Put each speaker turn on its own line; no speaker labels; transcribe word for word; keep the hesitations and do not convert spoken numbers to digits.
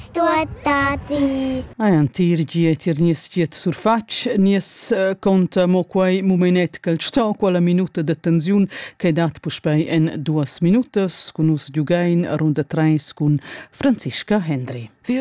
Tati. Ai antir giet ir nies giet surfatg, nies uh, conta mo quei momenet che sto quella minuta de tensiun che dat puspei en duas minutas con us giugain a ronda treis con Franziska Hendry.